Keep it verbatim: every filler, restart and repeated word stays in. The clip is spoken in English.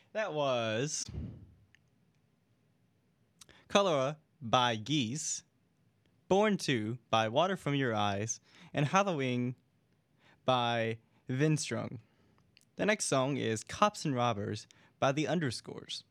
That was Cholera by Geese, Born to by Water from Your Eyes, and Halloween by Vinstrung. The next song is Cops and Robbers by The Underscores.